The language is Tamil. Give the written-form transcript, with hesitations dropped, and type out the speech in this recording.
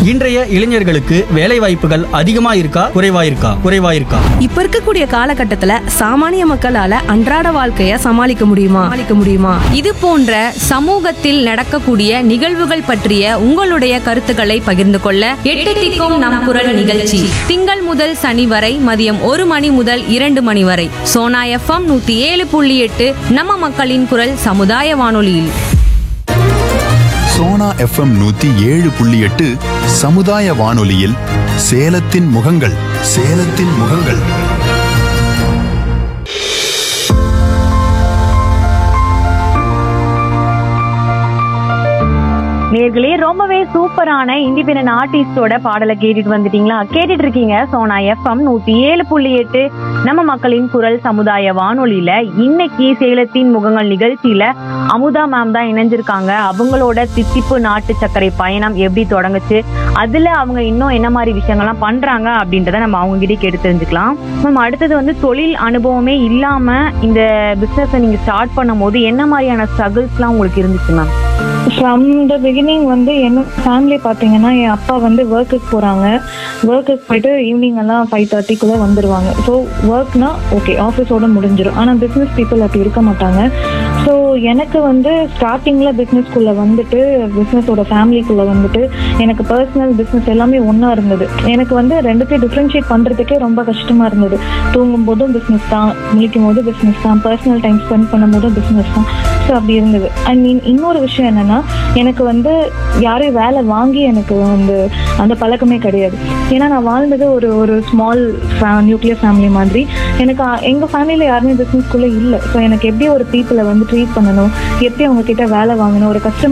இன்றைய இளைஞர்களுக்கு வேலை வாய்ப்புகள் அதிகமா இருக்கா குறைவா இருக்கா? இப்ப இருக்கக்கூடிய காலகட்டத்துல சாமானிய மக்களால அன்றாட வாழ்க்கைய சமாளிக்க முடியுமா? இது போன்ற சமூகத்தில் நடக்கக்கூடிய நிகழ்வுகள் பற்றிய உங்களுடைய கருத்துக்களை பகிர்ந்து கொள்ள எட்டு திக்கும் நம் குரல் நிகழ்ச்சி திங்கள் முதல் சனி வரை மதியம் 1 மணி முதல் 2 மணி வரை சோனா FM 107.8 நம்ம மக்களின் குரல் சமுதாய வானொலியில். சோனா FM 107.8 சமுதாய வானொலியில் சேலத்தின் முகங்கள். நேர்களே, ரொம்பவே சூப்பரான இண்டிபெண்டன்ட் ஆர்டிஸ்டோட பாடலை கேட்டுட்டு வந்துட்டீங்களா? கேட்டுட்டு இருக்கீங்க சோனா FM 107.8 நம்ம மக்களின் குரல் சமுதாய வானொலியில. இன்னைக்கு சேலத்தின் முகங்கள் நிகழ்ச்சியில அமுதா மேம் தான் இணைஞ்சிருக்காங்க. அவங்களோட தித்திப்பு நாட்டு சர்க்கரை பயணம் எப்படி தொடங்குச்சு, அதுல அவங்க இன்னும் என்ன மாதிரி விஷயங்கள்லாம் பண்றாங்க அப்படின்றத நம்ம அவங்க கிட்டே கேட்டு தெரிஞ்சுக்கலாம். மேம், அடுத்தது தொழில் அனுபவமே இல்லாம இந்த பிசினஸ் நீங்க ஸ்டார்ட் பண்ணும் போது என்ன மாதிரியான ஸ்ட்ரகிள்ஸ்லாம் உங்களுக்கு இருந்துச்சு மேம்? ஃப்ரம் த பிகினிங் என்னோட ஃபேமிலி பார்த்தீங்கன்னா, என் அப்பா ஒர்க்குக்கு போகிறாங்க. ஒர்க்குக்கு போயிட்டு ஈவினிங் எல்லாம் 5:30 வந்துடுவாங்க. ஸோ ஒர்க்னா ஓகே, ஆஃபீஸோடு முடிஞ்சிடும். ஆனால் பிஸ்னஸ் பீப்புள் அப்படி இருக்க மாட்டாங்க. ஸோ எனக்கு ஸ்டார்டிங்கில் பிஸ்னஸ்குள்ளே பிஸ்னஸோட ஃபேமிலிக்குள்ளே எனக்கு பர்சனல் பிஸ்னஸ் எல்லாமே ஒன்றா இருந்தது. எனக்கு ரெண்டுத்தையும் டிஃப்ரென்ஷியேட் பண்ணுறதுக்கே ரொம்ப கஷ்டமாக இருந்தது. தூங்கும் போதும் பிஸ்னஸ் தான், முழிக்கும் போதும் பிஸ்னஸ் தான், பர்சனல் டைம் ஸ்பெண்ட் பண்ணும் போதும் பிஸ்னஸ் தான். ஸோ அப்படி இருந்தது. இன்னொரு விஷயம் என்னன்னா, எனக்கு யாரையும் வேலை வாங்கி எனக்கு அந்த பழக்கமே கிடையாது. ஏன்னா நான் வாழ்ந்தது ஒரு ஸ்மால் நியூக்ளியர் ஃபேமிலி மாதிரி. எனக்கு எங்கள் ஃபேமிலியில் யாருமே பிஸ்னஸ்குள்ளே இல்லை. ஸோ எனக்கு எப்படி ஒரு பீப்புளை ட்ரீட் பண்ணணும், எப்படி அவங்க கிட்ட வேலை வாங்கணும், ஒரு கஸ்டமர்